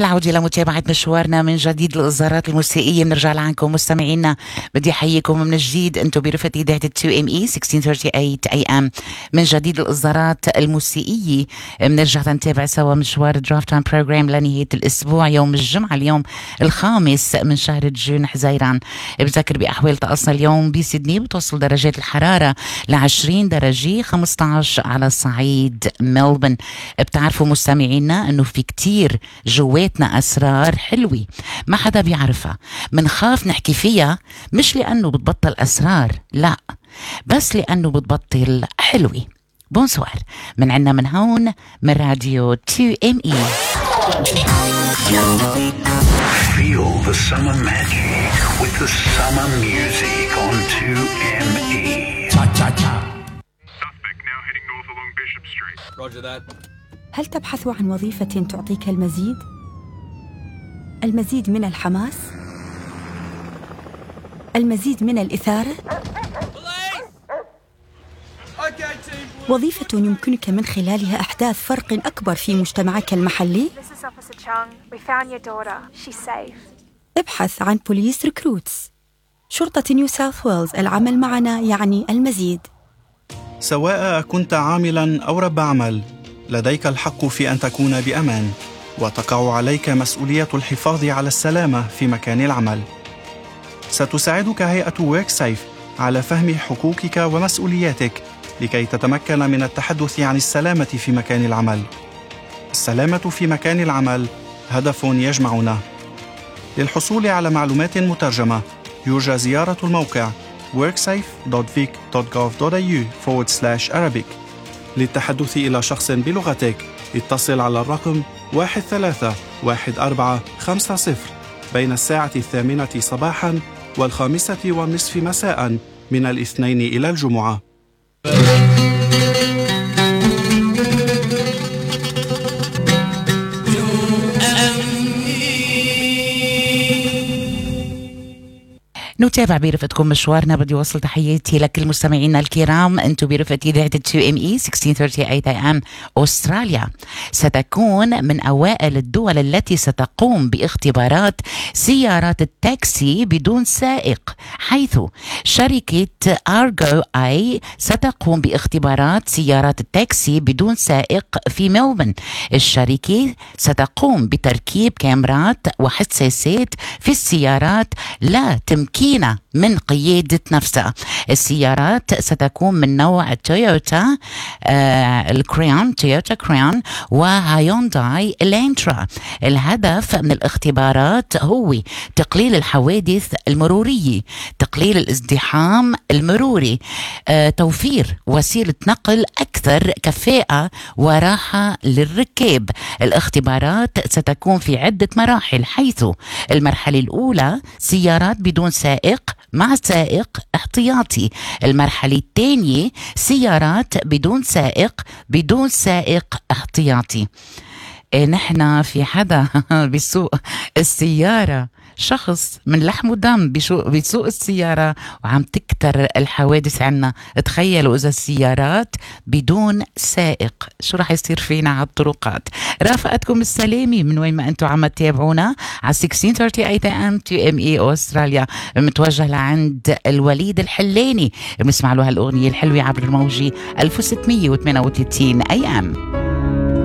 العودة لمتابعة مشوارنا من جديد الإصدارات الموسيقية. بنرجع لعنكم مستمعينا، بدي أحييكم من جديد أنتم برفقة إذاعة 2ME 1638 AM من جديد الإصدارات الموسيقية. بنرجع نتابع سوا مشوار دراف تايم بروجرام لنهاية الأسبوع يوم الجمعة، اليوم الخامس من شهر جون حزيران. بذكر بأحوال طقسنا اليوم بسيدني بتوصل درجات الحرارة ل20 درجة، 15 على صعيد ملبن. بتعرفوا مستمعينا أنه في كتير جواتنا أسرار حلوة ما حدا بيعرفها، منخاف نحكي فيها، مش لأنه بتبطل أسرار، لا، بس لأنه بتبطل حلوة. بونسوار من عنا من هون من راديو 2ME. Feel the summer magic with the summer music on 2ME. Suspect now heading north along Bishop Street. Roger that. هل تبحث عن وظيفة تعطيك المزيد؟ المزيد من الحماس؟ المزيد من الإثارة؟ وظيفة يمكنك من خلالها إحداث فرق أكبر في مجتمعك المحلي؟ ابحث عن بوليس ريكروتس. شرطة نيو ساوث ويلز، العمل معنا يعني المزيد. سواء كنت عاملاً أو رب عمل، لديك الحق في أن تكون بأمان، وتقع عليك مسؤولية الحفاظ على السلامة في مكان العمل. ستساعدك هيئة WorkSafe على فهم حقوقك ومسؤولياتك لكي تتمكن من التحدث عن السلامة في مكان العمل. السلامة في مكان العمل هدف يجمعنا. للحصول على معلومات مترجمة يرجى زيارة الموقع worksafe.vic.gov.au/Arabic. للتحدث إلى شخص بلغتك اتصل على الرقم 131450 بين الساعة 8 صباحاً و5:30 مساءً من الاثنين إلى الجمعة. نتابع برفقتكم مشوارنا. بدي وصل تحياتي لكل مستمعينا الكرام، انتم برفقة إذاعة 2ME 1638 AM أستراليا. ستكون من أوائل الدول التي ستقوم باختبارات سيارات التاكسي بدون سائق، حيث شركة أرغو آي ستقوم باختبارات سيارات التاكسي بدون سائق في ملبن. الشركة ستقوم بتركيب كاميرات وحساسات في السيارات لا تمكين من قيادة نفسها. السيارات ستكون من نوع تويوتا الكريون، تويوتا كريون وهايونداي الانترا. الهدف من الاختبارات هو تقليل الحوادث المرورية، تقليل الازدحام المروري، توفير وسيلة نقل أكثر كفاءة وراحة للركاب. الاختبارات ستكون في عدة مراحل، حيث المرحلة الأولى سيارات بدون سائق مع سائق احتياطي. المرحلة الثانية سيارات بدون سائق احتياطي. نحن في حدا بيسوق السيارة، شخص من لحم ودم بيسوق السيارة وعم تكتر الحوادث عنا. تخيلوا إذا السيارات بدون سائق شو رح يصير فينا على الطرقات. رافقتكم السلامي من وين ما أنتوا عم تتابعونا على 1638 AM 2ME أستراليا. متوجه لعند الوليد الحلاني، بنسمع له هالأغنية الحلوة عبر الموجي 1638 AM.